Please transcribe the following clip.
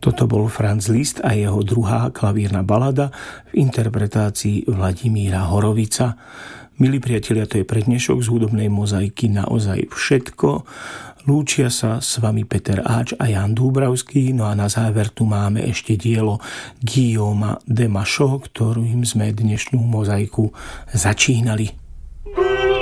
Toto bol Franz Liszt a jeho druhá klavírna balada v interpretácii Vladimíra Horovica. Milí priatelia, to je pre dnešok z hudobnej mozaiky naozaj všetko. Lúčia sa s vami Peter Áč a Jan Dúbravský, no a na záver tu máme ešte dielo Guillauma de Machaut, ktorým sme dnešnú mozaiku začínali.